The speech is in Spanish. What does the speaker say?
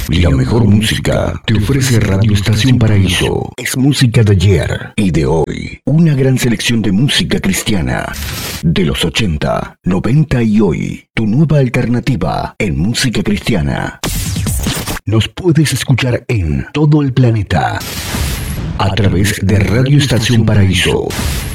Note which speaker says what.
Speaker 1: La mejor música te ofrece Radio Estación Paraíso. Es música de ayer y de hoy. Una gran selección de música cristiana. De los 80, 90 y hoy. Tu nueva alternativa en música cristiana. Nos puedes escuchar en todo el planeta. A través de Radio Estación Paraíso.